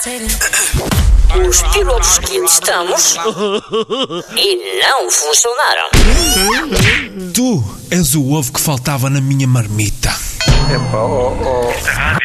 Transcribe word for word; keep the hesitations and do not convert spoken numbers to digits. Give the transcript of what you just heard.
Os pilotos que testamos e não funcionaram. Tu és o ovo que faltava na minha marmita. Epá, oh, oh.